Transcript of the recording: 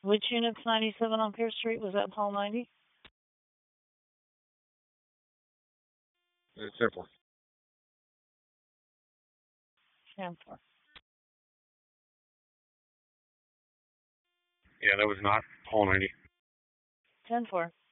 Which unit's 97 on Pierce Street? Was that Hall 90? It's simple. 10-4. Yeah, that was not Hall 90. 10-4.